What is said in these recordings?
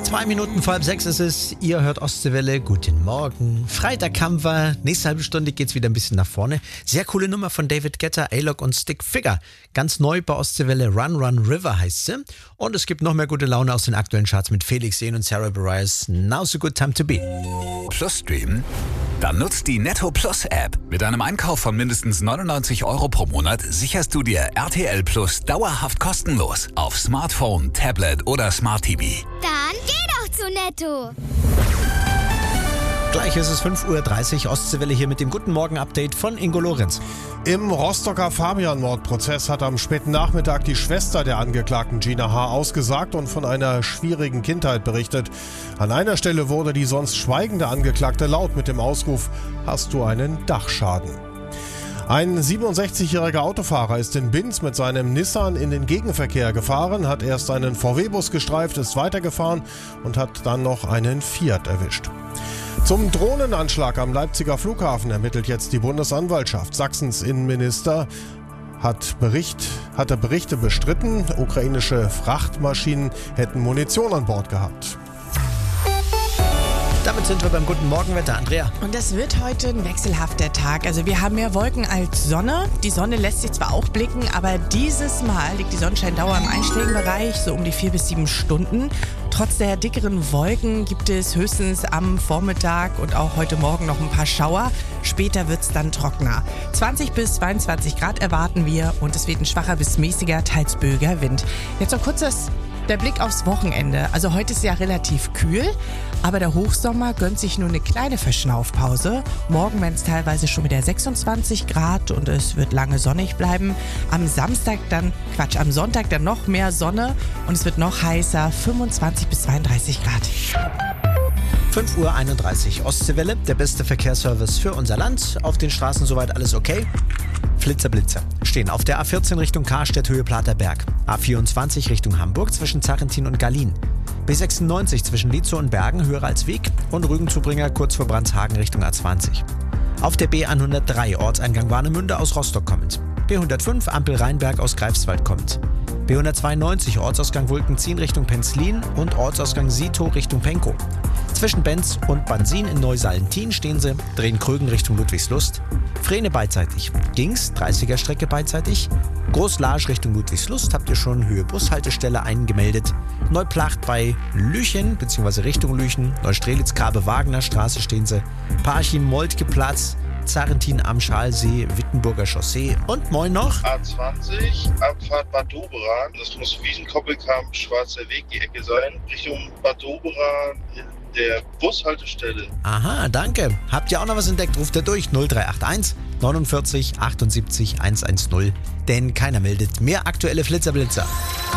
2 Minuten vor halb 6 ist es. Ihr hört Ostseewelle. Guten Morgen. Freitag haben wir. Nächste halbe Stunde geht's wieder ein bisschen nach vorne. Sehr coole Nummer von David Guetta, A-Log und Stick Figure. Ganz neu bei Ostseewelle. Run Run River heißt sie. Und es gibt noch mehr gute Laune aus den aktuellen Charts mit Felix Jähn und Sarah Bareilles. Now's a good time to be. Plus streamen? Dann nutzt die Netto Plus App. Mit einem Einkauf von mindestens 99 € pro Monat sicherst du dir RTL Plus dauerhaft kostenlos auf Smartphone, Tablet oder Smart TV. Dann geh doch zu Netto. Gleich ist es 5:30 Uhr. Ostseewelle hier mit dem Guten Morgen-Update von Ingo Lorenz. Im Rostocker Fabian-Mordprozess hat am späten Nachmittag die Schwester der Angeklagten Gina H. ausgesagt und von einer schwierigen Kindheit berichtet. An einer Stelle wurde die sonst schweigende Angeklagte laut mit dem Ausruf: Hast du einen Dachschaden? Ein 67-jähriger Autofahrer ist in Binz mit seinem Nissan in den Gegenverkehr gefahren, hat erst einen VW-Bus gestreift, ist weitergefahren und hat dann noch einen Fiat erwischt. Zum Drohnenanschlag am Leipziger Flughafen ermittelt jetzt die Bundesanwaltschaft. Sachsens Innenminister hatte Berichte bestritten, ukrainische Frachtmaschinen hätten Munition an Bord gehabt. Damit sind wir beim Guten Morgenwetter. Andrea. Und es wird heute ein wechselhafter Tag. Also wir haben mehr Wolken als Sonne. Die Sonne lässt sich zwar auch blicken, aber dieses Mal liegt die Sonnenscheindauer im einstelligen Bereich, so um die 4 bis 7 Stunden. Trotz der dickeren Wolken gibt es höchstens am Vormittag und auch heute Morgen noch ein paar Schauer. Später wird es dann trockener. 20 bis 22 Grad erwarten wir und es wird ein schwacher bis mäßiger, teils böiger Wind. Jetzt noch kurz der Blick aufs Wochenende. Also heute ist ja relativ kühl, aber der Hochsommer gönnt sich nur eine kleine Verschnaufpause. Morgen werden es teilweise schon wieder 26 Grad und es wird lange sonnig bleiben. Am Sonntag dann noch mehr Sonne und es wird noch heißer, 25 bis 32 Grad. 5:31 Uhr. Ostseewelle, der beste Verkehrsservice für unser Land. Auf den Straßen soweit alles okay? Blitzer stehen auf der A14 Richtung Karstedt, Höhe Platerberg. A24 Richtung Hamburg zwischen Zarrentin und Gallien. B96 zwischen Lietzow und Bergen, höher als Weg. Und Rügenzubringer kurz vor Brandshagen Richtung A20. Auf der B103 Ortseingang Warnemünde aus Rostock kommend. B105 Ampel Rheinberg aus Greifswald kommend. B192 Ortsausgang Wulkenzien Richtung Penzlin und Ortsausgang Sito Richtung Penkow. Zwischen Benz und Bansin in Neusallentin stehen sie, drehen Krögen Richtung Ludwigslust. Frehne beidseitig. Gings, 30er Strecke beidseitig. Groß-Larsch Richtung Ludwigslust habt ihr schon Höhe Bushaltestelle eingemeldet. Neuplacht bei Lüchen bzw. Richtung Lüchen. Neustrelitz Grabe-Wagner Straße stehen sie. Parchim Moltke Platz. Zarrentin am Schalsee, Wittenburger Chaussee und moin noch. A20, Abfahrt Bad Doberan. Das muss Wiesenkoppelkamp, Schwarzer Weg, die Ecke sein. Richtung Bad Doberan in der Bushaltestelle. Aha, danke. Habt ihr auch noch was entdeckt? Ruft ihr durch 0381 49 78 110. Denn keiner meldet mehr aktuelle Flitzer-Blitzer.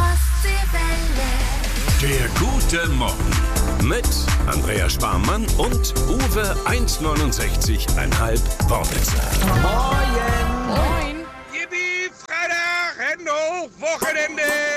Der gute Morgen mit Andrea Sparmann und Uwe 1,69,5 Wortwitzer. Moin! Moin! Yippie, Freitag, Hände hoch, Wochenende!